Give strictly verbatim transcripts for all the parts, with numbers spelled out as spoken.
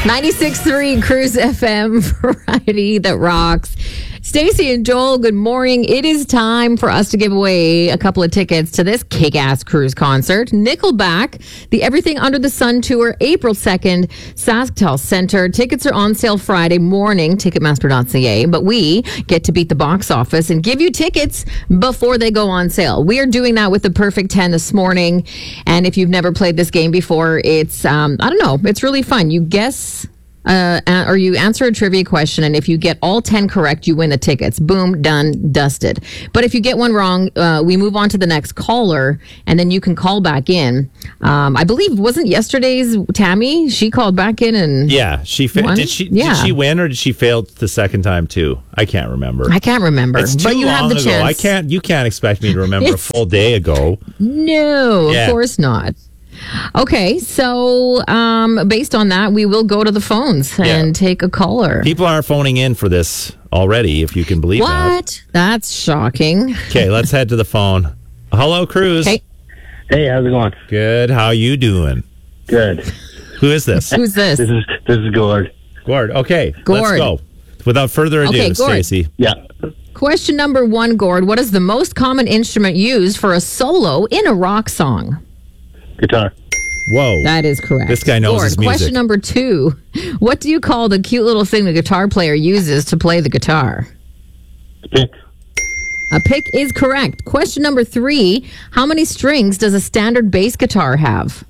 ninety-six point three Cruise F M, variety that rocks. Stacey and Joel, good morning. It is time for us to give away a couple of tickets to this kick-ass cruise concert. Nickelback, the Everything Under the Sun Tour, April second, SaskTel Center. Tickets are on sale Friday morning, ticketmaster dot c a. But we get to beat the box office and give you tickets before they go on sale. We are doing that with the Perfect ten this morning. And if you've never played this game before, it's, um, I don't know, it's really fun. You guess... Uh, or you answer a trivia question, and if you get all ten correct, you win the tickets. Boom, done, dusted. But if you get one wrong, uh, we move on to the next caller, and then you can call back in. Um, I believe, wasn't yesterday's Tammy? She called back in and yeah, she fa- won? did she yeah. did she win or did she fail the second time too? I can't remember. I can't remember. It's too but you long have the ago. chance. I can't. You can't expect me to remember a full day ago. No, Yeah. of course not. Okay, so um, based on that, we will go to the phones Yeah. and take a caller. People are phoning in for this already, if you can believe that. What? That's shocking. Okay, let's head to the phone. Hello, Cruz. Hey. Hey, how's it going? Good. How you doing? Good. Who is this? Who's this? This is this is Gord. Gord. Okay, let's Gord. go. Without further ado, Okay, Gord. Stacey. Yeah. Question number one, Gord. What is the most common instrument used for a solo in a rock song? Guitar. Whoa. That is correct. This guy knows Gord, his music. Question number two. What do you call the cute little thing the guitar player uses to play the guitar? Pick. A pick is correct. Question number three. How many strings does a standard bass guitar have?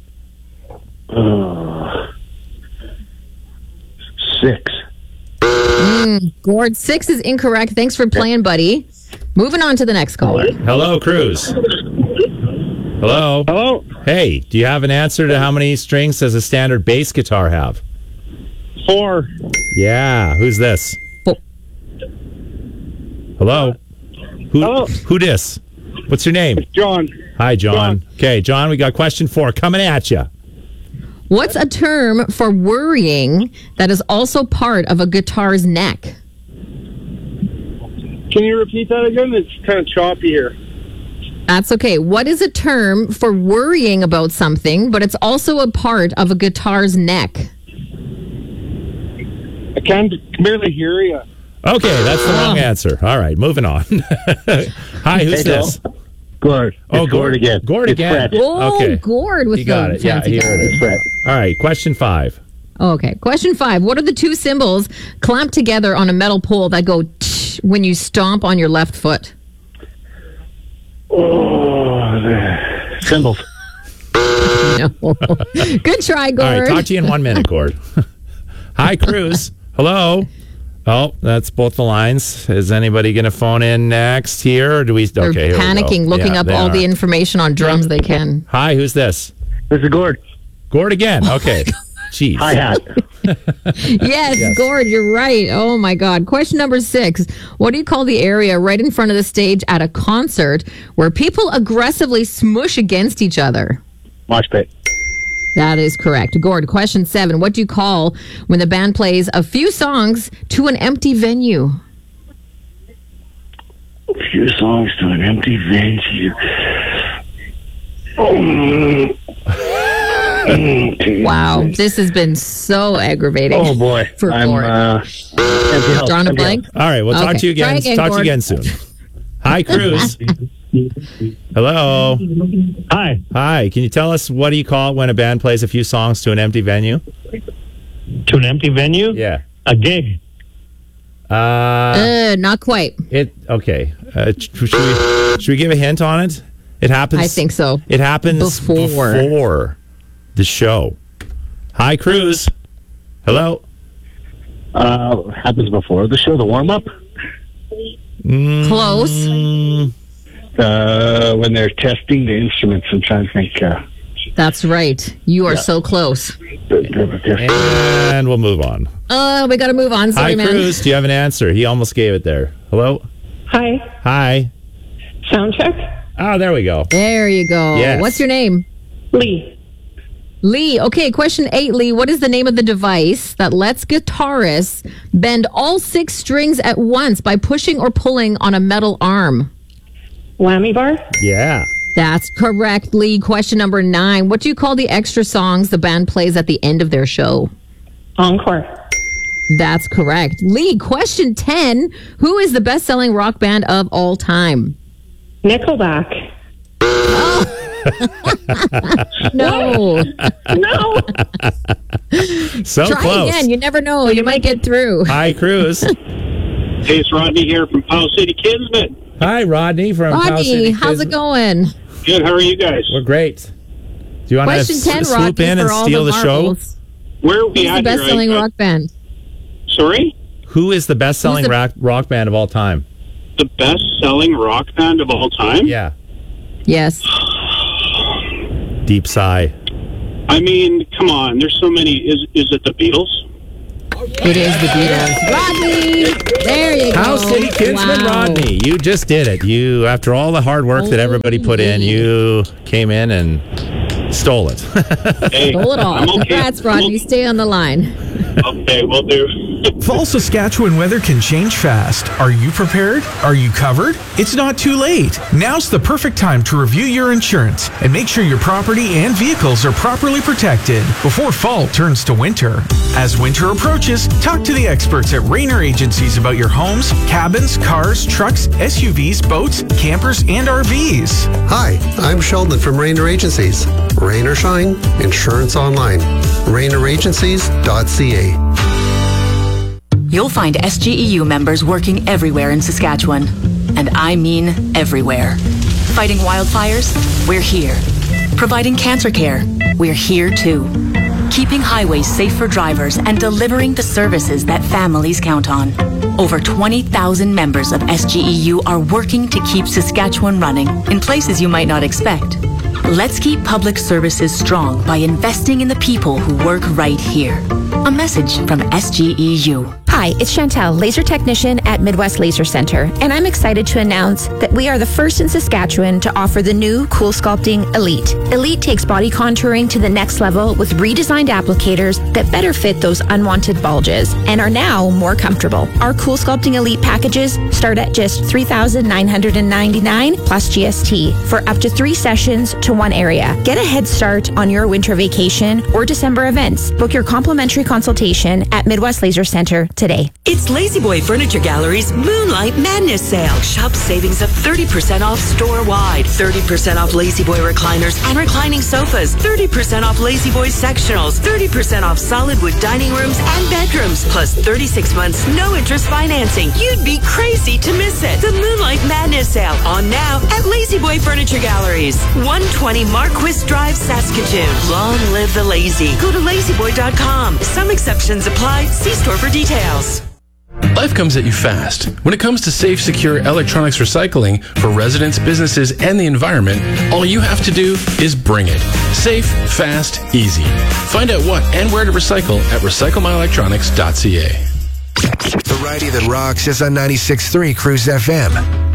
Uh, six. Mm, Gord, six is incorrect. Thanks for playing, buddy. Moving on to the next caller. Hello, Cruz. Hello. Hello. Hey, do you have an answer to how many strings does a standard bass guitar have? Four. Yeah. Who's this? Oh. Hello. Who? Hello. Who dis? What's your name? John. Hi, John. John. Okay, John. We got question four coming at you. What's a term for worrying that is also part of a guitar's neck? Can you repeat that again? It's kind of choppy here. That's okay. What is a term for worrying about something, but it's also a part of a guitar's neck? I can't barely hear you. Okay, that's the wrong answer. All right, moving on. Hi, who's Hey, this? Joel. Gord. Oh, It's Gord again. Gord It's again. Fred. Oh, Okay. Gord with You got the it. Yeah, fancy here guy. it It's Fred. All right, question five. Okay. Question five. What are the two cymbals clamped together on a metal pole that go tsh when you stomp on your left foot? Oh, the cymbals. No. Good try, Gord. All right, talk to you in one minute, Gord. Hi, Cruz. Hello. Oh, that's both the lines. Is anybody going to phone in next here? Or do we? They're Okay, here we go. panicking, looking Yeah, up they all are. the information on drums they can. Hi, who's this? This is Gord. Gord again. Okay. Jeez. Hi hat. Yes, Yes. Gord, you're right. Oh, my God. Question number six. What do you call the area right in front of the stage at a concert where people aggressively smush against each other? Mosh pit. That is correct. Gord, question seven. What do you call when the band plays a few songs to an empty venue? A few songs to an empty venue. Oh. Wow, this has been so aggravating. Oh boy. For I'm Gord. uh, empty house. Drawing a Empty blank? house. All right, we'll talk Okay. to you again. Try again, talk to you Gord. again soon. Hi, Cruz. Hello. Hi. Hi. Can you tell us what do you call it when a band plays a few songs to an empty venue? To an empty venue? Yeah. A gig. Uh, Uh, not quite. it okay. Uh, sh- should we should we give a hint on it? It happens. I think so. It happens Before. before the show. Hi, Cruz. Hello. Uh, happens before the show, the warm up. Close. Mm, Uh, when they're testing the instruments and trying to think. Uh, That's right. You are so close. the, the, the, and we'll move on. Uh, we got to move on. Sorry, Hi, man. Cruz. Do you have an answer? He almost gave it there. Hello. Hi. Hi. Sound check. Oh, there we go. There you go. Yes. What's your name? Lee. Lee. Okay, question eight, Lee. What is the name of the device that lets guitarists bend all six strings at once by pushing or pulling on a metal arm? Whammy bar. Yeah. That's correct, Lee. Question number nine. What do you call the extra songs the band plays at the end of their show? Encore. That's correct. Lee, question ten. Who is the best-selling rock band of all time? Nickelback. No. No. So Try close. again. You never know. You might get through. Hi, Cruz. Hey, it's Rodney here from Powell City Kinsman. Hi, Rodney from Powell Rodney, City how's it Kids- going? Good, how are you guys? We're great. Do you want to Question ten, swoop Rodney, in and for all steal the the show? marbles. Where are we Who's at the here? best-selling I- I- rock band? Sorry? Who is the best-selling Who's the- rock, rock band of all time? The best-selling rock band of all time? Yeah. Yes. Deep sigh. I mean, come on. There's so many. Is is it the Beatles? It is the Beatles. Rodney! There you Powell go. City Kinsman Wow. Rodney. You just did it. You, after all the hard work that everybody put in, you came in and stole it. Hey, Stole it all. I'm okay. Congrats, Rodney. Stay on the line. Okay, we'll do. Fall Saskatchewan weather can change fast. Are you prepared? Are you covered? It's not too late. Now's the perfect time to review your insurance and make sure your property and vehicles are properly protected before fall turns to winter. As winter approaches, talk to the experts at Rainer Agencies about your homes, cabins, cars, trucks, S U Vs, boats, campers, and R Vs. Hi, I'm Sheldon from Rainer Agencies. Rain or shine, insurance online. rainer agencies dot c a. You'll find S G E U members working everywhere in Saskatchewan. And I mean everywhere. Fighting wildfires? We're here. Providing cancer care? We're here too. Keeping highways safe for drivers and delivering the services that families count on. Over twenty thousand members of S G E U are working to keep Saskatchewan running in places you might not expect. Let's keep public services strong by investing in the people who work right here. A message from S G E U. Hi, it's Chantel, laser technician at Midwest Laser Center, and I'm excited to announce that we are the first in Saskatchewan to offer the new Cool Sculpting Elite. Elite takes body contouring to the next level with redesigned applicators that better fit those unwanted bulges and are now more comfortable. Our Cool Sculpting Elite packages start at just three thousand nine hundred ninety-nine dollars plus G S T for up to three sessions to one area. Get a head start on your winter vacation or December events. Book your complimentary consultation at Midwest Laser Center today. It's Lazy Boy Furniture Gallery's Moonlight Madness Sale. Shop savings of thirty percent off store-wide, thirty percent off Lazy Boy recliners and reclining sofas, thirty percent off Lazy Boy sectionals, thirty percent off solid wood dining rooms and bedrooms, plus thirty-six months no interest financing. You'd be crazy to miss it. The Moonlight Madness Sale on now at Lazy Boy Furniture Galleries, one twenty Marquis Drive, Saskatoon. Long live the lazy. Go to lazy boy dot com. Some exceptions apply. See store for details. Life comes at you fast. When it comes to safe, secure electronics recycling for residents, businesses, and the environment, all you have to do is bring it. Safe, fast, easy. Find out what and where to recycle at recycle my electronics dot c a. Variety that rocks is on ninety-six point three Cruise F M.